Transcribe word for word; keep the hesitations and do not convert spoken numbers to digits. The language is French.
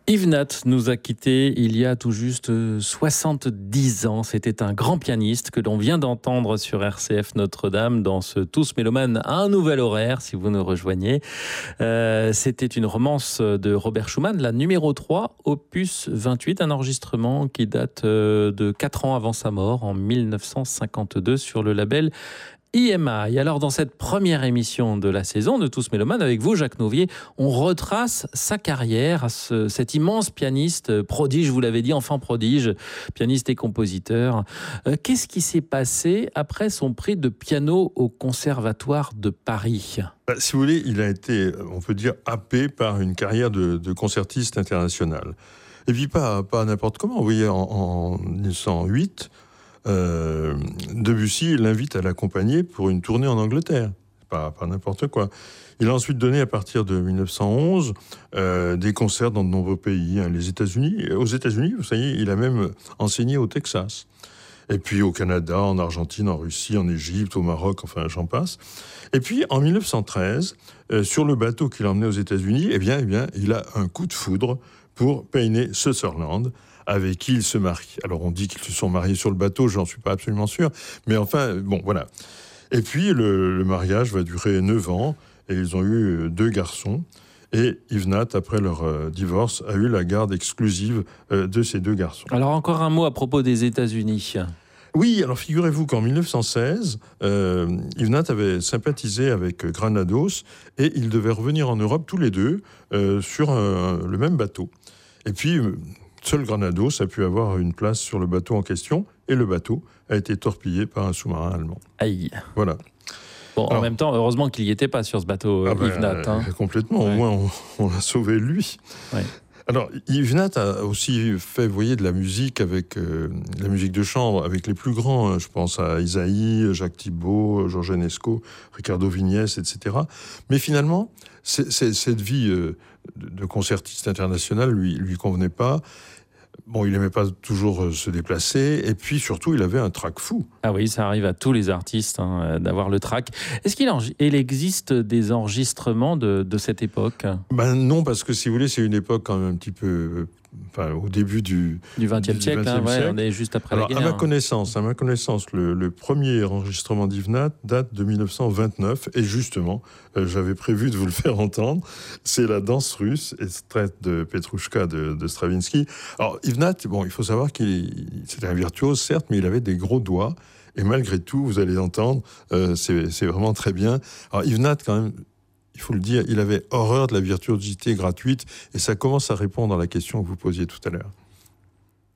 Yves Nat nous a quittés il y a tout juste soixante-dix ans. C'était un grand pianiste que l'on vient d'entendre sur R C F Notre-Dame dans ce Tous Mélomanes à un nouvel horaire, si vous nous rejoignez. Euh, c'était une romance de Robert Schumann, la numéro trois, opus vingt-huit, un enregistrement qui date de quatre ans avant sa mort, en mille neuf cent cinquante-deux, sur le label I M I. Alors, dans cette première émission de la saison de Tous Mélomanes, avec vous, Jacques Nouvier, on retrace sa carrière à ce, cet immense pianiste, prodige, vous l'avez dit, enfant prodige, pianiste et compositeur. Euh, qu'est-ce qui s'est passé après son prix de piano au Conservatoire de Paris ? Bah, si vous voulez, il a été, on peut dire, happé par une carrière de, de concertiste international. Et puis pas, pas n'importe comment. Vous voyez, en, en mille neuf cent huit, Euh, Debussy l'invite à l'accompagner pour une tournée en Angleterre. Pas, pas n'importe quoi. Il a ensuite donné, à partir de mille neuf cent onze, euh, des concerts dans de nombreux pays. Hein, les États-Unis. Aux États-Unis, vous savez, il a même enseigné au Texas. Et puis au Canada, en Argentine, en Russie, en Égypte, au Maroc, enfin j'en passe. Et puis en mille neuf cent treize, euh, sur le bateau qu'il emmenait aux États-Unis, eh bien, eh bien, il a un coup de foudre pour Payne Sutherland, avec qui il se marie. Alors on dit qu'ils se sont mariés sur le bateau, j'en suis pas absolument sûr, mais enfin, bon, voilà. Et puis le, le mariage va durer neuf ans, et ils ont eu deux garçons, et Yves Nat, après leur euh, divorce, a eu la garde exclusive euh, de ces deux garçons. Alors encore un mot à propos des États-Unis. Oui, alors figurez-vous qu'en mille neuf cent seize, euh, Yves Nat avait sympathisé avec Granados, et ils devaient revenir en Europe tous les deux euh, sur euh, le même bateau. Et puis... Seul Granados a pu avoir une place sur le bateau en question, et le bateau a été torpillé par un sous-marin allemand. Aïe. Voilà. Bon, Alors, en même temps, heureusement qu'il n'y était pas sur ce bateau, ah Yves ben, Nat. Hein. Complètement, ouais. Au moins on, on l'a sauvé lui. Ouais. Alors, Yves Nat a aussi fait, vous voyez, de la musique avec euh, la musique de chambre avec les plus grands. Hein. Je pense à Isaïe, Jacques Thibaud, Georges Enesco, Ricardo Vignès, et cetera. Mais finalement, c'est, c'est, cette vie euh, de, de concertiste international lui lui convenait pas. Bon, il n'aimait pas toujours se déplacer, et puis surtout, il avait un trac fou. Ah oui, ça arrive à tous les artistes hein, d'avoir le trac. Est-ce qu'il en... il existe des enregistrements de, de cette époque ? Ben non, parce que si vous voulez, c'est une époque quand même un petit peu... Enfin, au début du... Du vingtième siècle, hein, ouais, on est juste après Alors, la guerre. À ma connaissance, à ma connaissance le, le premier enregistrement d'Yves Nat date de mille neuf cent vingt-neuf, et justement, euh, j'avais prévu de vous le faire entendre, c'est la danse russe, extraite de Petrouchka de, de Stravinsky. Alors, Yves Nat, bon, il faut savoir qu'il c'était un virtuose, certes, mais il avait des gros doigts, et malgré tout, vous allez entendre, euh, c'est, c'est vraiment très bien. Alors, Yves Nat, quand même, il faut le dire, il avait horreur de la virtuosité gratuite, et ça commence à répondre à la question que vous posiez tout à l'heure.